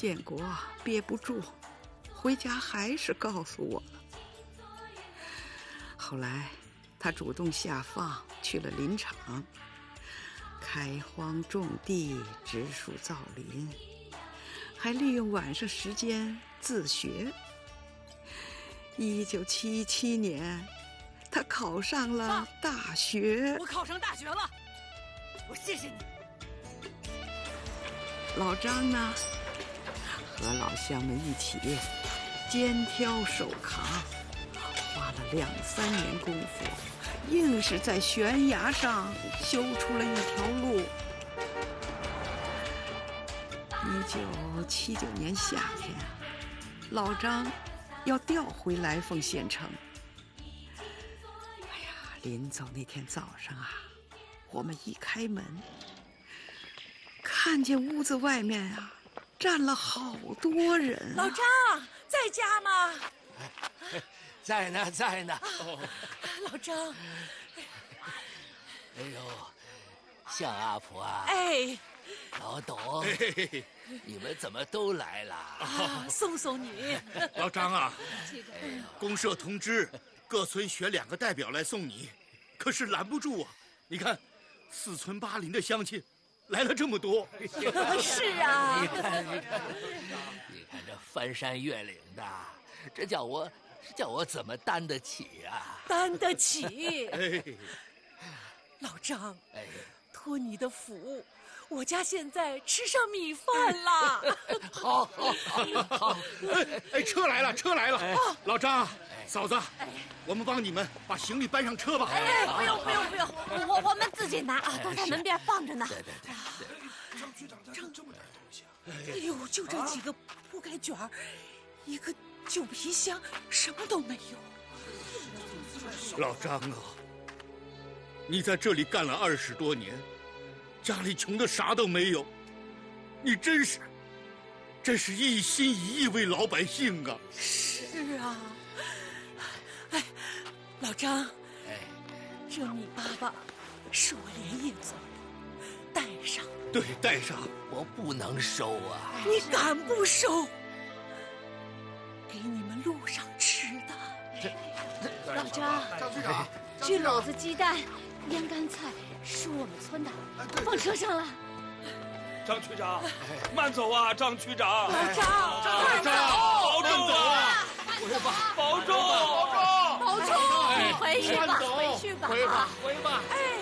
建国憋不住，回家还是告诉我了。后来他主动下放去了林场，开荒种地，植树造林，还利用晚上时间自学。1977年，他考上了大学。 我考上大学了，我谢谢你。 老张呢，和老乡们一起肩挑手扛，花了2、3年功夫，硬是在悬崖上修出了一条路。1979年夏天，老张要调回来凤县城。哎呀，临走那天早上啊，我们一开门，看见屋子外面啊站了好多人。 老张在家吗？ 在呢，在呢。 老张， 哎呦，向阿婆啊！ 哎， 老董，你们怎么都来了？ 送送你。 老张啊，公社通知各村选2个代表来送你，可是拦不住啊！你看，4村8邻的乡亲来了这么多。 是啊， 你看这翻山越岭的，这叫我怎么担得起啊？ 担得起。 哎， 老张， 哎， 托你的福，我家现在吃上米饭了。 好。 哎，车来了，车来了！老张，嫂子，我们帮你们把行李搬上车吧。 哎，不用，我们自己拿啊，都在门边放着呢。 对。 张局长这么点东西啊！ 哎呦，就这几个铺盖卷儿，一个旧皮箱，什么都没有。 老张啊，你在这里干了20多年，家里穷的啥都没有，你真是一心一意为老百姓啊！ 是啊，哎，老张， 哎， 这米粑粑是我连夜做的，带上。 对，带上。 我不能收啊！ 你敢不收？给你们路上吃的。 老张，焗篓子、鸡蛋、腌干菜是我们村的，放车上了。 张区长，慢走啊，张区长。 老张， 慢走，保重啊！保重， 保重，你回去吧，回去吧。 回吧。 哎。